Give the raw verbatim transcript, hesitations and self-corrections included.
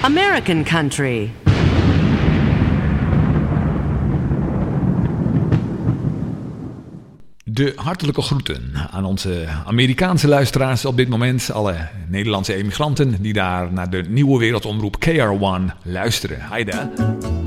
American Country. De hartelijke groeten aan onze Amerikaanse luisteraars op dit moment. Alle Nederlandse emigranten die daar naar de nieuwe wereldomroep K R one luisteren. Hi daar.